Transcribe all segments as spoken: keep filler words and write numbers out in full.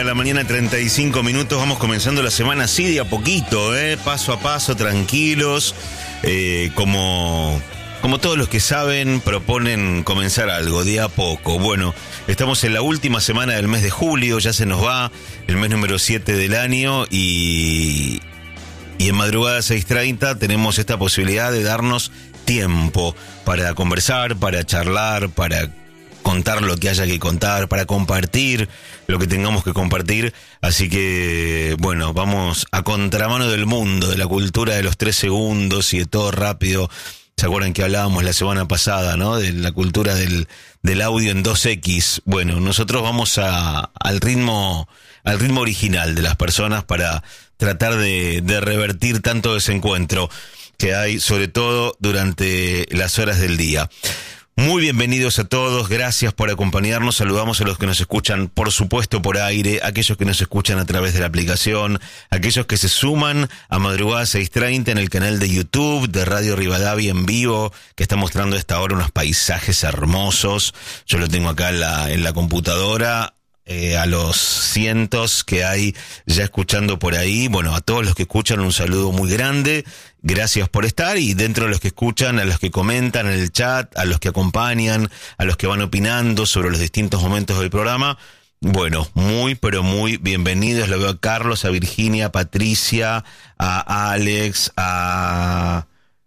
de la mañana, treinta y cinco minutos. Vamos comenzando la semana así de a poquito, ¿eh? Paso a paso, tranquilos. Eh, como, como todos los que saben, proponen comenzar algo de a poco. Bueno, estamos en la última semana del mes de julio, ya se nos va el mes número siete del año y, y en madrugada seis treinta tenemos esta posibilidad de darnos tiempo para conversar, para charlar, para contar lo que haya que contar, para compartir lo que tengamos que compartir. Así que, bueno, vamos a contramano del mundo, de la cultura de los tres segundos y de todo rápido. ¿Se acuerdan que hablábamos la semana pasada, no? De la cultura del, del audio en dos equis. Bueno, nosotros vamos a, al ritmo, al ritmo original de las personas para tratar de, de revertir tanto desencuentro que hay, sobre todo durante las horas del día. Muy bienvenidos a todos, gracias por acompañarnos, saludamos a los que nos escuchan, por supuesto, por aire, aquellos que nos escuchan a través de la aplicación, aquellos que se suman a Madrugada seis treinta en el canal de YouTube de Radio Rivadavia en vivo, que está mostrando a esta hora unos paisajes hermosos. Yo lo tengo acá en la, en la computadora. Eh, a los cientos que hay ya escuchando por ahí, bueno, a todos los que escuchan un saludo muy grande, gracias por estar, y dentro de los que escuchan, a los que comentan en el chat, a los que acompañan, a los que van opinando sobre los distintos momentos del programa, bueno, muy pero muy bienvenidos. Lo veo a Carlos, a Virginia, a Patricia, a Alex, a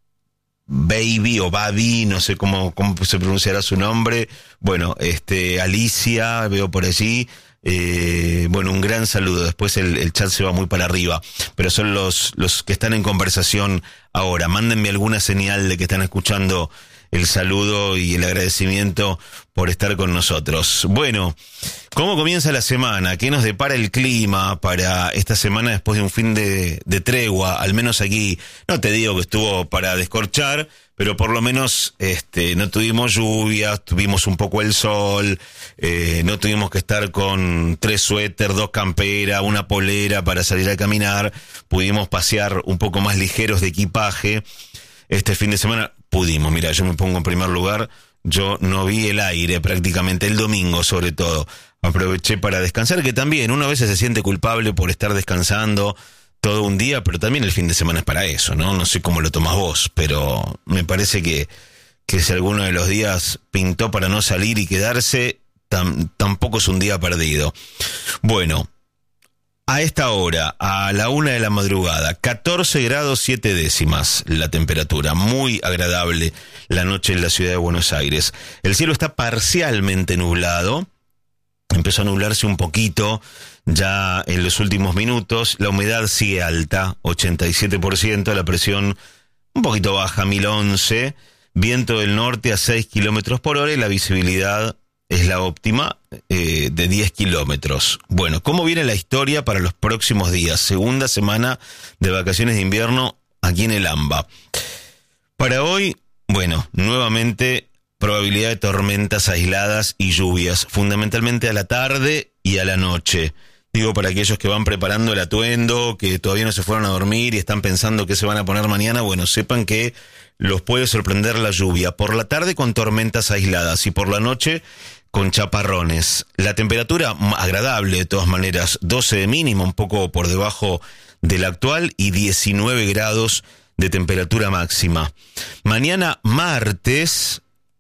Baby o Babi, no sé cómo, cómo se pronunciará su nombre. Bueno, este, Alicia, veo por allí. Eh, bueno, un gran saludo. Después el, el chat se va muy para arriba, pero son los, los que están en conversación ahora. Mándenme alguna señal de que están escuchando el saludo y el agradecimiento por estar con nosotros. Bueno, ¿cómo comienza la semana? ¿Qué nos depara el clima para esta semana después de un fin de, de tregua? Al menos aquí, no te digo que estuvo para descorchar, pero por lo menos este, no tuvimos lluvias, tuvimos un poco el sol, eh, no tuvimos que estar con tres suéter, dos camperas, una polera para salir a caminar. Pudimos pasear un poco más ligeros de equipaje. Este fin de semana pudimos, mira, yo me pongo en primer lugar, yo no vi el aire prácticamente, el domingo sobre todo, aproveché para descansar, que también uno a veces se siente culpable por estar descansando todo un día, pero también el fin de semana es para eso, ¿no? No sé cómo lo tomás vos, pero me parece que, que si alguno de los días pintó para no salir y quedarse, tam, tampoco es un día perdido. Bueno, a esta hora, a la una de la madrugada, catorce grados siete décimas la temperatura, muy agradable la noche en la ciudad de Buenos Aires. El cielo está parcialmente nublado, empezó a nublarse un poquito ya en los últimos minutos, la humedad sigue alta, ochenta y siete por ciento, la presión un poquito baja, mil once, viento del norte a seis kilómetros por hora y la visibilidad es la óptima, eh, de diez kilómetros. Bueno, ¿cómo viene la historia para los próximos días? Segunda semana de vacaciones de invierno aquí en el AMBA. Para hoy, bueno, nuevamente probabilidad de tormentas aisladas y lluvias, fundamentalmente a la tarde y a la noche. Digo, para aquellos que van preparando el atuendo, que todavía no se fueron a dormir y están pensando qué se van a poner mañana, bueno, sepan que los puede sorprender la lluvia. Por la tarde con tormentas aisladas y por la noche con chaparrones. La temperatura agradable de todas maneras, doce de mínimo, un poco por debajo del actual, y diecinueve grados de temperatura máxima. Mañana martes,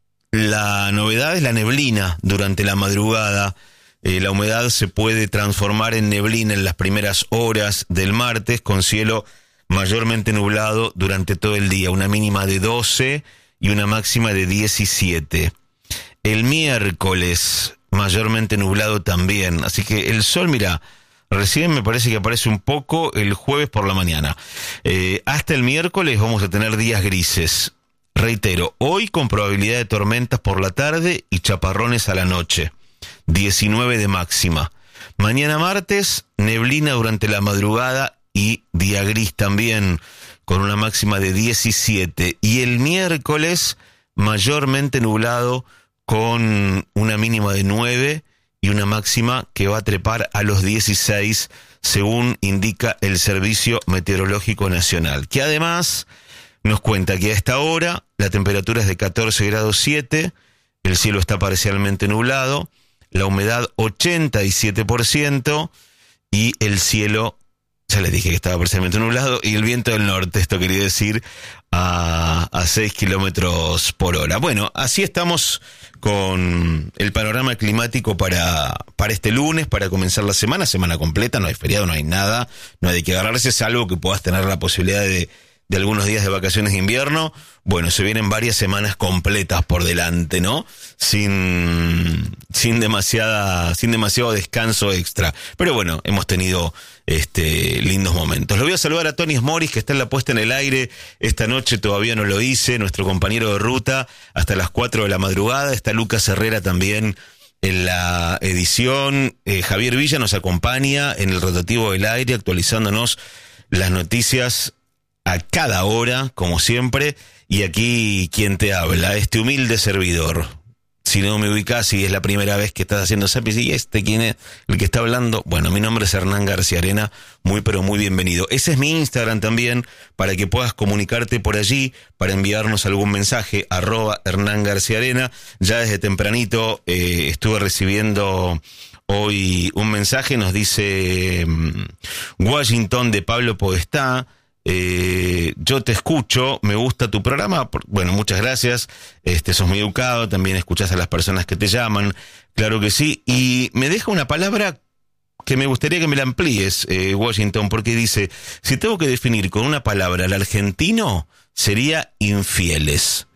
la novedad es la neblina durante la madrugada. Eh, la humedad se puede transformar en neblina en las primeras horas del martes, con cielo mayormente nublado durante todo el día, una mínima de doce y una máxima de diecisiete. El miércoles, mayormente nublado también, así que el sol, mira, recién me parece que aparece un poco el jueves por la mañana. Eh, hasta el miércoles vamos a tener días grises. Reitero, hoy con probabilidad de tormentas por la tarde y chaparrones a la noche, diecinueve de máxima. Mañana martes, neblina durante la madrugada y día gris también, con una máxima de diecisiete. Y el miércoles, mayormente nublado, con una mínima de nueve y una máxima que va a trepar a los dieciséis, según indica el Servicio Meteorológico Nacional, que además nos cuenta que a esta hora la temperatura es de catorce grados siete, el cielo está parcialmente nublado, la humedad ochenta y siete por ciento y el cielo, ya les dije que estaba parcialmente nublado, y el viento del norte, esto quería decir, a, a seis kilómetros por hora. Bueno, así estamos con el panorama climático para, para este lunes, para comenzar la semana, semana completa, no hay feriado, no hay nada, no hay de qué agarrarse, salvo que puedas tener la posibilidad de, de algunos días de vacaciones de invierno. Bueno, se vienen varias semanas completas por delante, ¿no? Sin, sin demasiada, sin demasiado descanso extra. Pero bueno, hemos tenido este lindos momentos. Lo voy a saludar a Tony Smoris, que está en la puesta en el aire. Esta noche todavía no lo hice, nuestro compañero de ruta, hasta las cuatro de la madrugada. Está Lucas Herrera también en la edición. Eh, Javier Villa nos acompaña en el rotativo del aire, actualizándonos las noticias a cada hora, como siempre. Y aquí quien te habla, este humilde servidor. Si no me ubicás y es la primera vez que estás haciendo Zapis, ¿y este quién es el que está hablando? Bueno, mi nombre es Hernán García Arena, muy pero muy bienvenido. Ese es mi Instagram también, para que puedas comunicarte por allí, para enviarnos algún mensaje, arroba Hernán García Arena. Ya desde tempranito eh, estuve recibiendo hoy un mensaje, nos dice um, Washington de Pablo Podestá. Eh, yo te escucho, me gusta tu programa, bueno, muchas gracias, este, sos muy educado, también escuchás a las personas que te llaman, claro que sí, y me deja una palabra que me gustaría que me la amplíes, eh, Washington, porque dice, si tengo que definir con una palabra al argentino, sería infieles.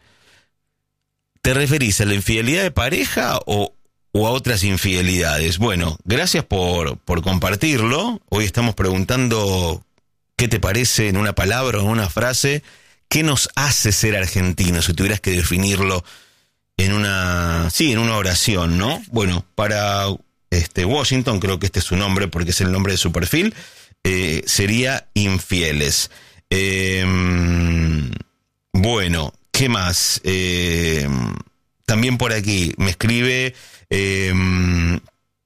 ¿Te referís a la infidelidad de pareja o, o a otras infidelidades? Bueno, gracias por, por compartirlo. Hoy estamos preguntando ¿qué te parece en una palabra o en una frase? ¿Qué nos hace ser argentinos? Si tuvieras que definirlo en una, sí, en una oración, ¿no? Bueno, para este Washington, creo que este es su nombre porque es el nombre de su perfil, eh, sería infieles. Eh, bueno, ¿qué más? Eh, también por aquí me escribe eh,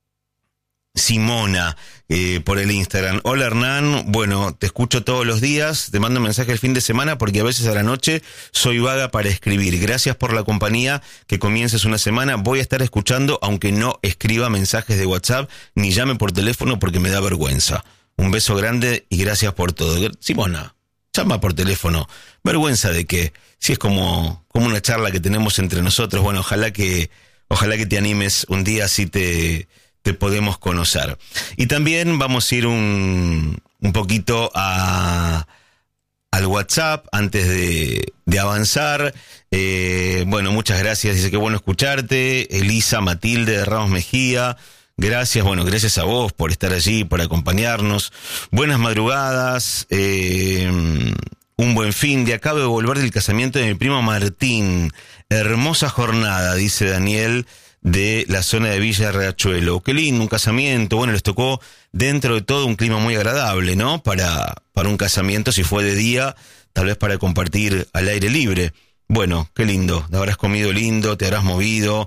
Simona, eh, por el Instagram. Hola Hernán, bueno, te escucho todos los días, te mando mensaje el fin de semana porque a veces a la noche soy vaga para escribir. Gracias por la compañía, que comiences una semana. Voy a estar escuchando aunque no escriba mensajes de WhatsApp ni llame por teléfono porque me da vergüenza. Un beso grande y gracias por todo. Simona, llama por teléfono. ¿Vergüenza de qué? Si es como, como una charla que tenemos entre nosotros. Bueno, ojalá que, ojalá que te animes un día, así te... te podemos conocer. Y también vamos a ir un, un poquito a, al WhatsApp antes de, de avanzar. Eh, bueno, muchas gracias. Dice que bueno escucharte. Elisa Matilde de Ramos Mejía. Gracias, bueno, gracias a vos por estar allí, por acompañarnos. Buenas madrugadas. Eh, un buen fin de. Acabo de volver del casamiento de mi primo Martín. Hermosa jornada, dice Daniel, de la zona de Villa Riachuelo. Qué lindo, un casamiento. Bueno, les tocó dentro de todo un clima muy agradable, ¿no? Para, para un casamiento, si fue de día, tal vez para compartir al aire libre. Bueno, qué lindo. Te habrás comido lindo, te habrás movido,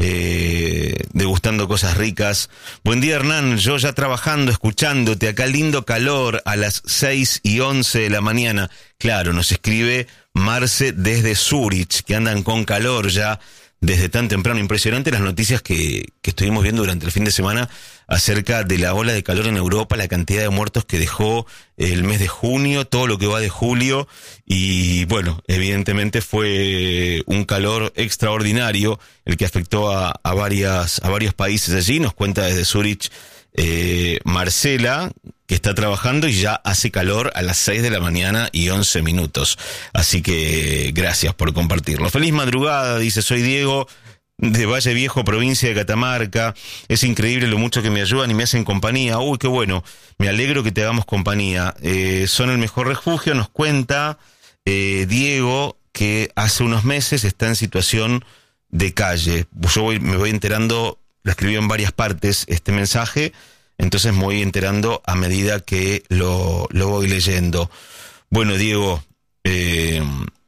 eh, degustando cosas ricas. Buen día, Hernán. Yo ya trabajando, escuchándote. Acá lindo calor a las seis y once de la mañana. Claro, nos escribe Marce desde Zurich, que andan con calor ya desde tan temprano. Impresionante las noticias que, que estuvimos viendo durante el fin de semana acerca de la ola de calor en Europa, la cantidad de muertos que dejó el mes de junio, todo lo que va de julio, y bueno, evidentemente fue un calor extraordinario el que afectó a, a varias, a varios países allí. Nos cuenta desde Zurich eh, Marcela, que está trabajando y ya hace calor a las seis de la mañana y once minutos. Así que gracias por compartirlo. Feliz madrugada, dice, soy Diego de Valle Viejo, provincia de Catamarca. Es increíble lo mucho que me ayudan y me hacen compañía. Uy, qué bueno. Me alegro que te hagamos compañía. Eh, son el mejor refugio, nos cuenta eh, Diego, que hace unos meses está en situación de calle. Yo voy, me voy enterando, lo escribió en varias partes este mensaje, entonces me voy enterando a medida que lo, lo voy leyendo. Bueno, Diego, eh,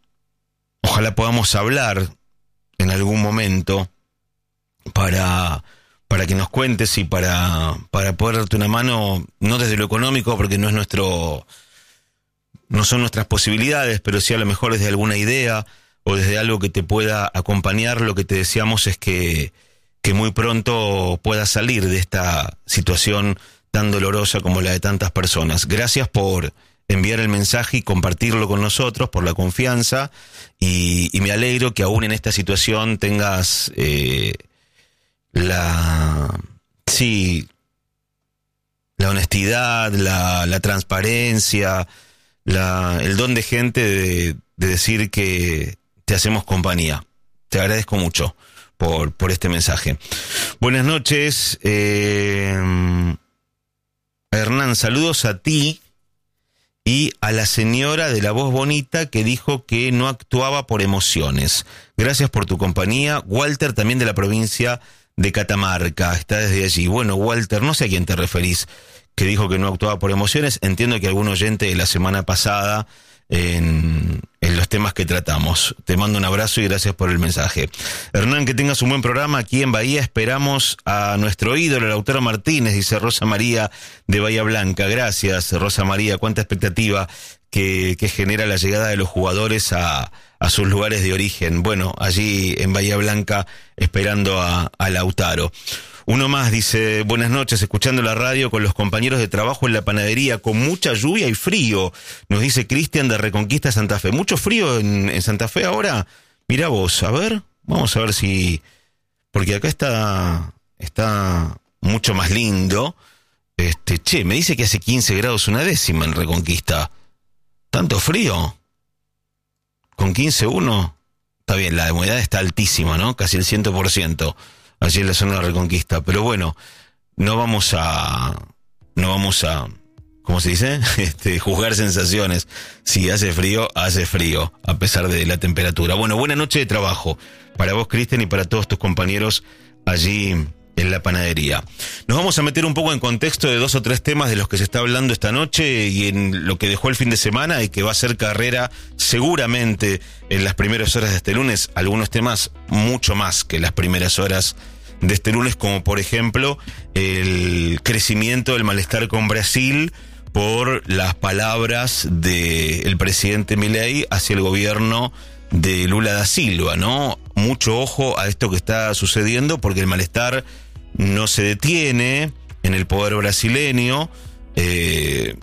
ojalá podamos hablar en algún momento para, para que nos cuentes y para, para poder darte una mano, no desde lo económico, porque no es nuestro, no son nuestras posibilidades, pero sí a lo mejor desde alguna idea o desde algo que te pueda acompañar. Lo que te deseamos es que que muy pronto puedas salir de esta situación tan dolorosa como la de tantas personas. Gracias por enviar el mensaje y compartirlo con nosotros, por la confianza, y, y me alegro que aún en esta situación tengas eh, la, sí, la honestidad, la, la transparencia, la, el don de gente de, de decir que te hacemos compañía. Te agradezco mucho por, por este mensaje. Buenas noches, eh, Hernán, saludos a ti y a la señora de la voz bonita que dijo que no actuaba por emociones. Gracias por tu compañía. Walter, también de la provincia de Catamarca, está desde allí. Bueno, Walter, no sé a quién te referís que dijo que no actuaba por emociones. Entiendo que algún oyente de la semana pasada en, en los temas que tratamos. Te mando un abrazo y gracias por el mensaje. Hernán, que tengas un buen programa. Aquí en Bahía esperamos a nuestro ídolo, Lautaro Martínez, dice Rosa María de Bahía Blanca. Gracias, Rosa María. Cuánta expectativa que, que genera la llegada de los jugadores a, a sus lugares de origen. Bueno, allí en Bahía Blanca esperando a, a Lautaro. Uno más dice, buenas noches, escuchando la radio con los compañeros de trabajo en la panadería, con mucha lluvia y frío, nos dice Cristian de Reconquista Santa Fe. ¿Mucho frío en, en Santa Fe ahora? Mirá vos, a ver, vamos a ver si... Porque acá está, está mucho más lindo. Este, che, me dice que hace quince grados una décima en Reconquista. ¿Tanto frío? ¿Con quince uno? Está bien, la humedad está altísima, ¿no? Casi el cien por ciento. Allí en la zona de la Reconquista, pero bueno, no vamos a, no vamos a, ¿cómo se dice? Este, juzgar sensaciones. Si hace frío, hace frío, a pesar de la temperatura. Bueno, buena noche de trabajo para vos, Cristian, y para todos tus compañeros allí en la panadería. Nos vamos a meter un poco en contexto de dos o tres temas de los que se está hablando esta noche y en lo que dejó el fin de semana y que va a ser carrera seguramente en las primeras horas de este lunes. Algunos temas mucho más que las primeras horas de este lunes, como por ejemplo el crecimiento del malestar con Brasil por las palabras del presidente Milei hacia el gobierno de Lula da Silva, ¿no? Mucho ojo a esto que está sucediendo porque el malestar no se detiene en el poder brasileño, eh,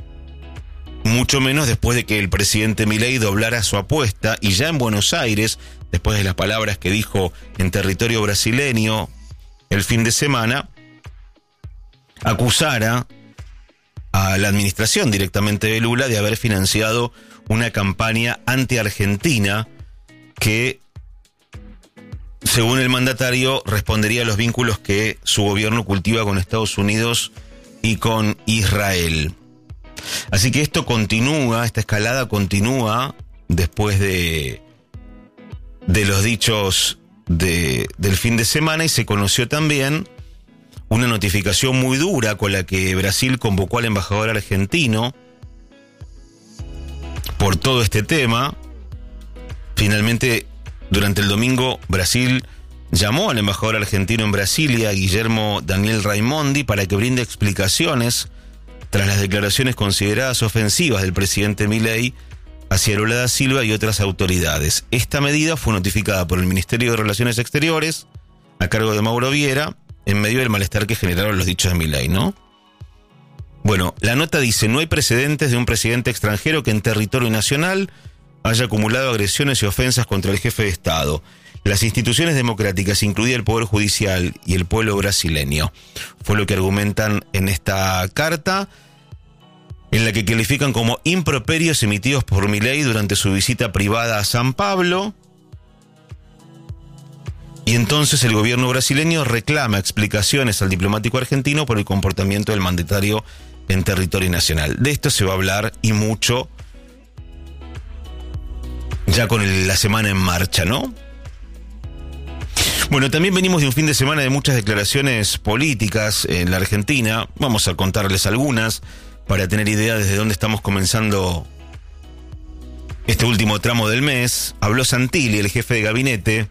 mucho menos después de que el presidente Milei doblara su apuesta y ya en Buenos Aires, después de las palabras que dijo en territorio brasileño el fin de semana, acusara a la administración directamente de Lula de haber financiado una campaña anti-argentina que, según el mandatario, respondería a los vínculos que su gobierno cultiva con Estados Unidos y con Israel. Así que esto continúa, esta escalada continúa después de, de los dichos de, del fin de semana, y se conoció también una notificación muy dura con la que Brasil convocó al embajador argentino por todo este tema. Finalmente, durante el domingo, Brasil llamó al embajador argentino en Brasilia, Guillermo Daniel Raimondi, para que brinde explicaciones tras las declaraciones consideradas ofensivas del presidente Milei hacia Lula da Silva y otras autoridades. Esta medida fue notificada por el Ministerio de Relaciones Exteriores, a cargo de Mauro Viera, en medio del malestar que generaron los dichos de Milei, ¿no? Bueno, la nota dice, no hay precedentes de un presidente extranjero que en territorio nacional haya acumulado agresiones y ofensas contra el jefe de Estado. Las instituciones democráticas, incluida el Poder Judicial y el pueblo brasileño, fue lo que argumentan en esta carta, en la que califican como improperios emitidos por Milei durante su visita privada a San Pablo. Y entonces el gobierno brasileño reclama explicaciones al diplomático argentino por el comportamiento del mandatario en territorio nacional. De esto se va a hablar y mucho ya con el, la semana en marcha, ¿no? Bueno, también venimos de un fin de semana de muchas declaraciones políticas en la Argentina. Vamos a contarles algunas para tener idea desde dónde estamos comenzando este último tramo del mes. Habló Santilli, el jefe de gabinete.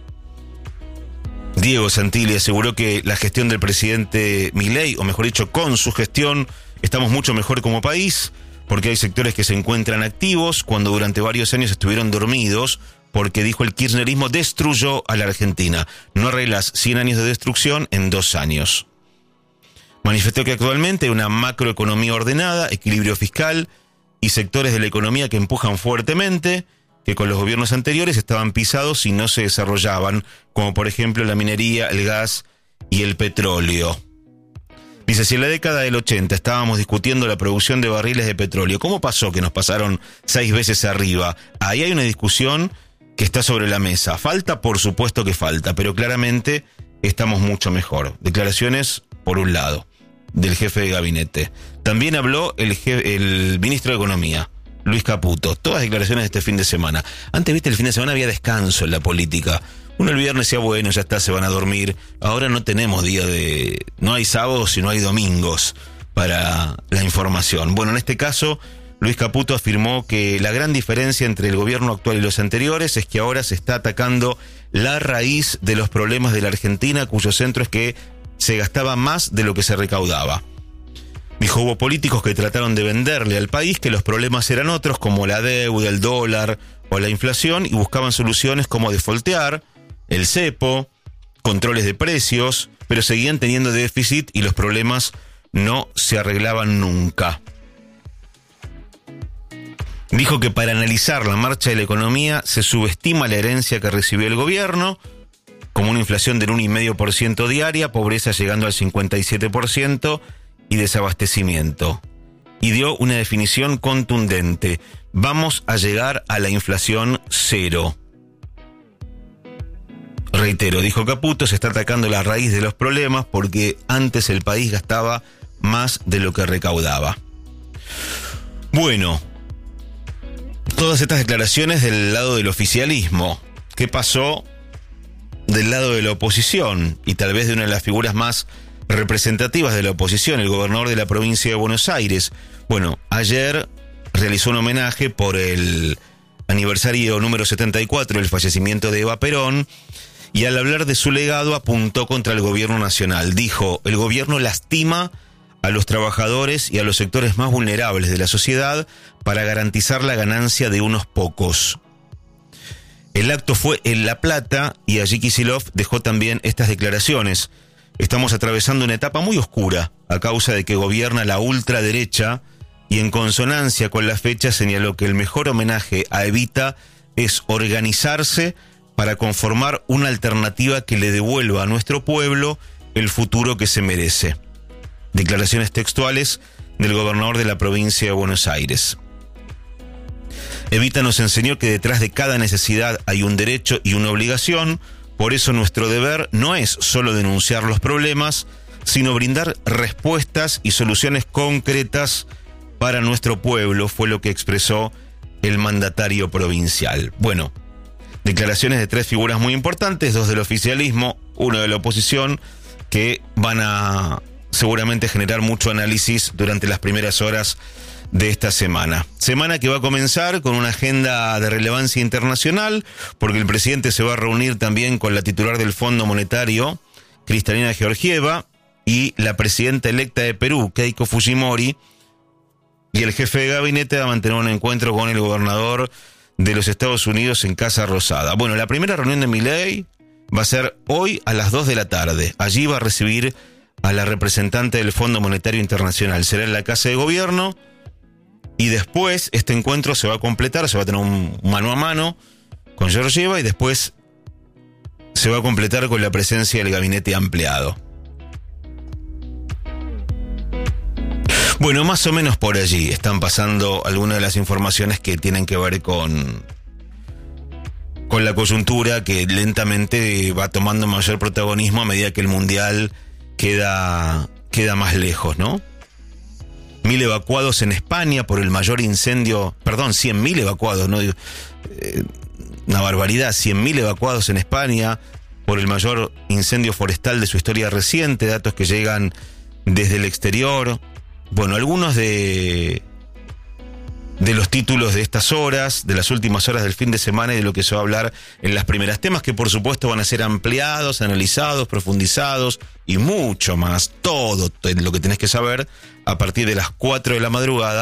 Diego Santilli aseguró que la gestión del presidente Milei, o mejor dicho, con su gestión, estamos mucho mejor como país, porque hay sectores que se encuentran activos cuando durante varios años estuvieron dormidos porque, dijo, el kirchnerismo destruyó a la Argentina. No arreglas cien años de destrucción en dos años. Manifestó que actualmente hay una macroeconomía ordenada, equilibrio fiscal y sectores de la economía que empujan fuertemente, que con los gobiernos anteriores estaban pisados y no se desarrollaban, como por ejemplo la minería, el gas y el petróleo. Dice, si en la década del ochenta estábamos discutiendo la producción de barriles de petróleo, ¿cómo pasó que nos pasaron seis veces arriba? Ahí hay una discusión que está sobre la mesa. Falta, por supuesto que falta, pero claramente estamos mucho mejor. Declaraciones, por un lado, del jefe de gabinete. También habló el, jefe, el ministro de Economía, Luis Caputo. Todas declaraciones de este fin de semana. Antes, viste, el fin de semana había descanso en la política. Uno el viernes decía, bueno, ya está, se van a dormir. Ahora no tenemos día de... No hay sábados y no hay domingos para la información. Bueno, en este caso, Luis Caputo afirmó que la gran diferencia entre el gobierno actual y los anteriores es que ahora se está atacando la raíz de los problemas de la Argentina, cuyo centro es que se gastaba más de lo que se recaudaba. Dijo, hubo políticos que trataron de venderle al país que los problemas eran otros, como la deuda, el dólar o la inflación, y buscaban soluciones como defoltear, el cepo, controles de precios, pero seguían teniendo déficit y los problemas no se arreglaban nunca. Dijo que para analizar la marcha de la economía se subestima la herencia que recibió el gobierno, como una inflación del uno coma cinco por ciento diaria, pobreza llegando al cincuenta y siete por ciento y desabastecimiento. Y dio una definición contundente. Vamos a llegar a la inflación cero. Reitero, dijo Caputo, se está atacando la raíz de los problemas porque antes el país gastaba más de lo que recaudaba. Bueno, todas estas declaraciones del lado del oficialismo. ¿Qué pasó del lado de la oposición? Y tal vez de una de las figuras más representativas de la oposición, el gobernador de la provincia de Buenos Aires. Bueno, ayer realizó un homenaje por el aniversario número setenta y cuatro del fallecimiento de Eva Perón, y al hablar de su legado apuntó contra el gobierno nacional. Dijo, el gobierno lastima a los trabajadores y a los sectores más vulnerables de la sociedad para garantizar la ganancia de unos pocos. El acto fue en La Plata y allí Kicillof dejó también estas declaraciones. Estamos atravesando una etapa muy oscura a causa de que gobierna la ultraderecha, y en consonancia con la fecha señaló que el mejor homenaje a Evita es organizarse para conformar una alternativa que le devuelva a nuestro pueblo el futuro que se merece. Declaraciones textuales del gobernador de la provincia de Buenos Aires. Evita nos enseñó que detrás de cada necesidad hay un derecho y una obligación, por eso nuestro deber no es solo denunciar los problemas, sino brindar respuestas y soluciones concretas para nuestro pueblo, fue lo que expresó el mandatario provincial. Bueno, declaraciones de tres figuras muy importantes, dos del oficialismo, uno de la oposición, que van a seguramente generar mucho análisis durante las primeras horas de esta semana. Semana que va a comenzar con una agenda de relevancia internacional, porque el presidente se va a reunir también con la titular del Fondo Monetario, Kristalina Georgieva, y la presidenta electa de Perú, Keiko Fujimori, y el jefe de gabinete va a mantener un encuentro con el gobernador de los Estados Unidos en Casa Rosada. Bueno, la primera reunión de Milei va a ser hoy a las dos de la tarde. Allí va a recibir a la representante del Fondo Monetario Internacional. Será en la Casa de Gobierno, y después este encuentro se va a completar, se va a tener un mano a mano con Georgieva, y después se va a completar con la presencia del gabinete ampliado. Bueno, más o menos por allí están pasando algunas de las informaciones que tienen que ver con, con la coyuntura, que lentamente va tomando mayor protagonismo a medida que el Mundial queda, queda más lejos, ¿no? Mil evacuados en España por el mayor incendio, perdón, cien mil evacuados, ¿no? Eh, una barbaridad, cien mil evacuados en España por el mayor incendio forestal de su historia reciente, datos que llegan desde el exterior. Bueno, algunos de, de los títulos de estas horas, de las últimas horas del fin de semana, y de lo que se va a hablar en las primeras, temas que por supuesto van a ser ampliados, analizados, profundizados y mucho más, todo lo que tenés que saber a partir de las cuatro de la madrugada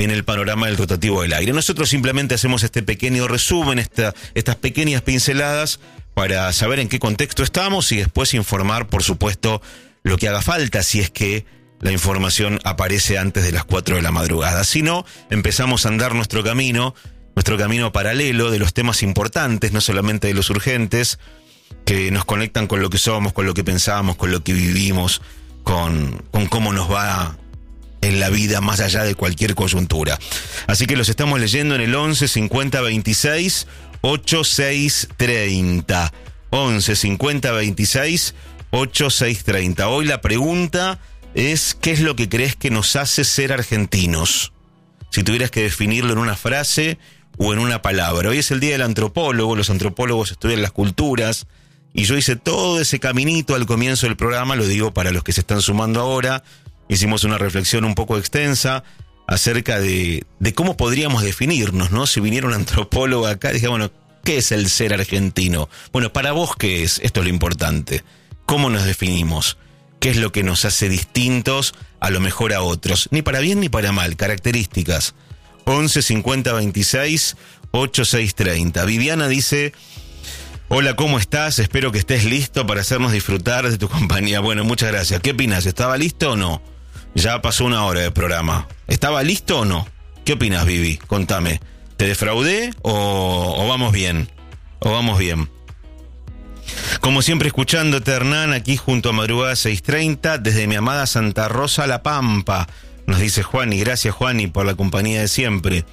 en el panorama del rotativo del aire. Nosotros simplemente hacemos este pequeño resumen, esta, estas pequeñas pinceladas para saber en qué contexto estamos y después informar, por supuesto, lo que haga falta, si es que la información aparece antes de las cuatro de la madrugada. Si no, empezamos a andar nuestro camino, nuestro camino paralelo de los temas importantes, no solamente de los urgentes, que nos conectan con lo que somos, con lo que pensamos, con lo que vivimos, con, con cómo nos va en la vida más allá de cualquier coyuntura. Así que los estamos leyendo en el once cincuenta veintiséis ochenta y seis treinta. once cincuenta veintiséis ochenta y seis treinta. Hoy la pregunta es: ¿qué es lo que crees que nos hace ser argentinos? Si tuvieras que definirlo en una frase o en una palabra. Hoy es el día del antropólogo, los antropólogos estudian las culturas, y yo hice todo ese caminito al comienzo del programa, lo digo para los que se están sumando ahora. Hicimos una reflexión un poco extensa acerca de, de cómo podríamos definirnos, ¿no? Si viniera un antropólogo acá, dije, bueno, ¿qué es el ser argentino? Bueno, para vos, ¿qué es? Esto es lo importante. ¿Cómo nos definimos? ¿Qué es lo que nos hace distintos a lo mejor a otros? Ni para bien ni para mal, características. once cincuenta veintiséis ochenta y seis treinta. Viviana dice: hola, ¿cómo estás? Espero que estés listo para hacernos disfrutar de tu compañía. Bueno, muchas gracias. ¿Qué opinas? ¿Estaba listo o no? Ya pasó una hora de programa. ¿Estaba listo o no? ¿Qué opinas, Vivi? Contame. ¿Te defraudé o, o vamos bien? ¿O vamos bien? Como siempre, escuchándote, Hernán, aquí junto a Madrugada seis treinta, desde mi amada Santa Rosa, La Pampa, nos dice Juani. Gracias, Juani, por la compañía de siempre.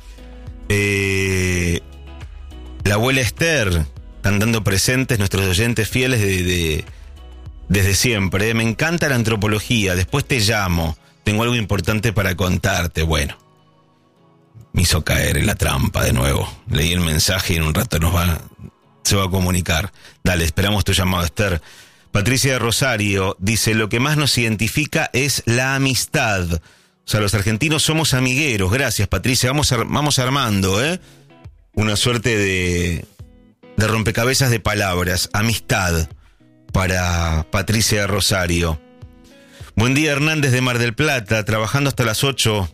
Eh, la abuela Esther, están dando presentes nuestros oyentes fieles de, de, desde siempre. ¿eh? Me encanta la antropología, después te llamo, tengo algo importante para contarte. Bueno, me hizo caer en la trampa de nuevo. Leí el mensaje y en un rato nos va... se va a comunicar. Dale, esperamos tu llamado, Esther. Patricia de Rosario dice: lo que más nos identifica es la amistad. O sea, los argentinos somos amigueros. Gracias, Patricia. Vamos, ar- vamos armando, ¿eh? Una suerte de, de rompecabezas de palabras. Amistad para Patricia de Rosario. Buen día, Hernández de Mar del Plata, trabajando hasta las ocho.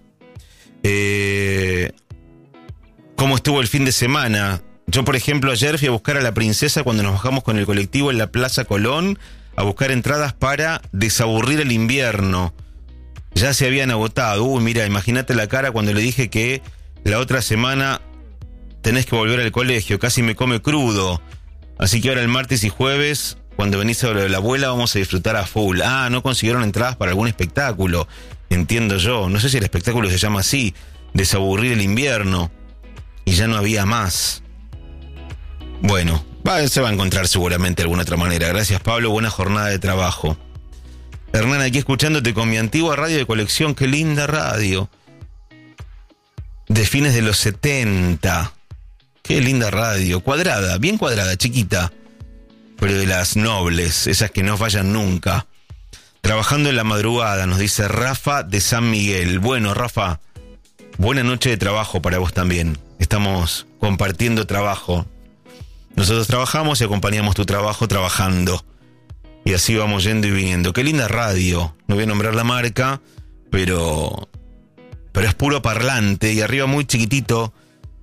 Eh, ¿Cómo estuvo el fin de semana? Yo, por ejemplo, ayer fui a buscar a la princesa cuando nos bajamos con el colectivo en la Plaza Colón a buscar entradas para Desaburrir el invierno. Ya se habían agotado. Uy, mira, imagínate la cara cuando le dije que la otra semana tenés que volver al colegio. Casi me come crudo. Así que ahora el martes y jueves, cuando venís a lo de la abuela, vamos a disfrutar a full. Ah, no consiguieron entradas para algún espectáculo. Entiendo yo. No sé si el espectáculo se llama así, Desaburrir el invierno. Y ya no había más. Bueno, va, se va a encontrar seguramente de alguna otra manera. Gracias, Pablo, buena jornada de trabajo. Hernán, aquí escuchándote con mi antigua radio de colección. Qué linda radio. De fines de los setenta. Qué linda radio. Cuadrada, bien cuadrada, chiquita. Pero de las nobles, esas que no fallan nunca. Trabajando en la madrugada, nos dice Rafa de San Miguel. Bueno, Rafa, buena noche de trabajo para vos también. Estamos compartiendo trabajo. Nosotros trabajamos y acompañamos tu trabajo trabajando. Y así vamos yendo y viniendo. Qué linda radio. No voy a nombrar la marca, pero... Pero es puro parlante. Y arriba muy chiquitito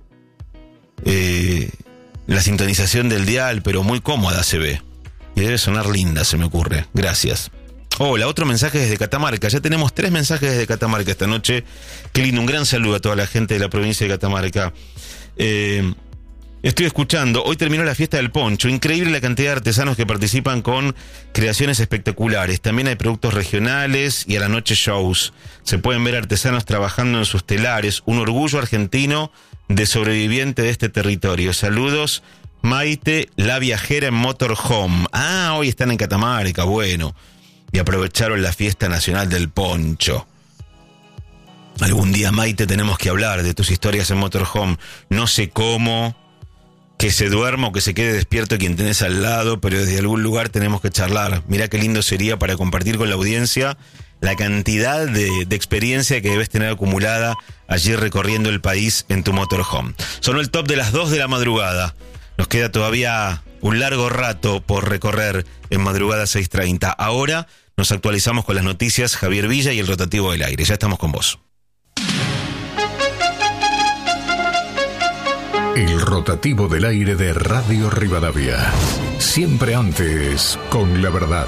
eh, la sintonización del dial, pero muy cómoda se ve. Y debe sonar linda, se me ocurre. Gracias. Hola, otro mensaje desde Catamarca. Ya tenemos tres mensajes desde Catamarca esta noche. Qué lindo, un gran saludo a toda la gente de la provincia de Catamarca. Eh... Estoy escuchando, hoy terminó la fiesta del poncho, increíble la cantidad de artesanos que participan con creaciones espectaculares, también hay productos regionales y a la noche shows, se pueden ver artesanos trabajando en sus telares, un orgullo argentino de sobreviviente de este territorio. Saludos, Maite, la viajera en Motorhome. Ah, hoy están en Catamarca, bueno, y aprovecharon la fiesta nacional del poncho. Algún día, Maite, tenemos que hablar de tus historias en Motorhome, no sé cómo... Que se duerma o que se quede despierto quien tenés al lado, pero desde algún lugar tenemos que charlar. Mirá qué lindo sería para compartir con la audiencia la cantidad de, de experiencia que debes tener acumulada allí recorriendo el país en tu motorhome. Sonó el top de las dos de la madrugada. Nos queda todavía un largo rato por recorrer en Madrugada seis treinta. Ahora nos actualizamos con las noticias, Javier Villa y el rotativo del aire. Ya estamos con vos. El rotativo del aire de Radio Rivadavia. Siempre antes, con la verdad.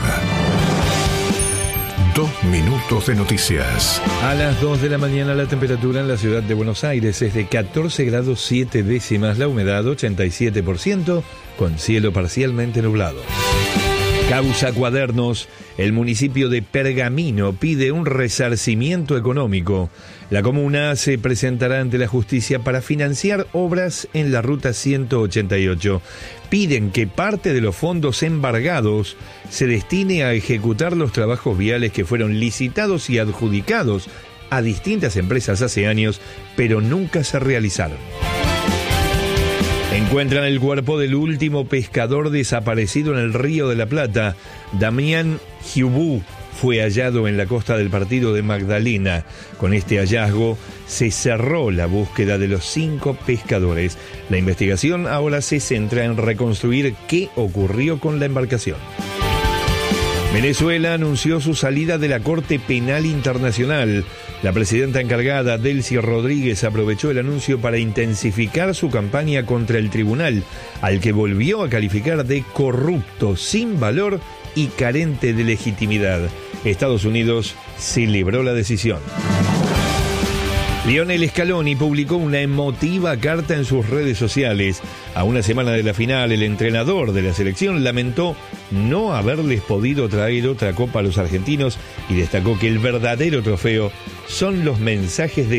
Dos minutos de noticias. A las dos de la mañana la temperatura en la ciudad de Buenos Aires es de catorce grados siete décimas, la humedad ochenta y siete por ciento, con cielo parcialmente nublado. Causa Cuadernos. El municipio de Pergamino pide un resarcimiento económico. La comuna se presentará ante la justicia para financiar obras en la ruta ciento ochenta y ocho. Piden que parte de los fondos embargados se destine a ejecutar los trabajos viales que fueron licitados y adjudicados a distintas empresas hace años, pero nunca se realizaron. Encuentran el cuerpo del último pescador desaparecido en el Río de la Plata. Damián Giubú fue hallado en la costa del partido de Magdalena. Con este hallazgo se cerró la búsqueda de los cinco pescadores. La investigación ahora se centra en reconstruir qué ocurrió con la embarcación. Venezuela anunció su salida de la Corte Penal Internacional. La presidenta encargada, Delcy Rodríguez, aprovechó el anuncio para intensificar su campaña contra el tribunal, al que volvió a calificar de corrupto, sin valor y carente de legitimidad. Estados Unidos celebró la decisión. Lionel Scaloni publicó una emotiva carta en sus redes sociales. A una semana de la final, el entrenador de la selección lamentó no haberles podido traer otra copa a los argentinos y destacó que el verdadero trofeo son los mensajes de